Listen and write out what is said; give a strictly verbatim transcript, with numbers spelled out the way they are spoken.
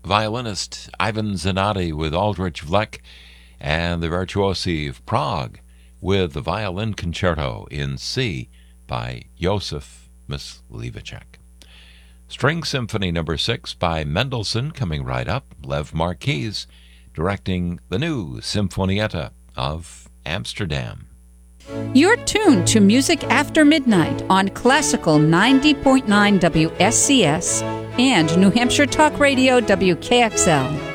violinist Ivan Zanotti with Aldrich Vlek, and the virtuosi of Prague with the Violin Concerto in C by Josef Mysliveček. String Symphony Number six by Mendelssohn coming right up. Lev Marquis directing the new Sinfonietta of Amsterdam. You're tuned to Music After Midnight on Classical ninety point nine W S C S and New Hampshire Talk Radio W K X L.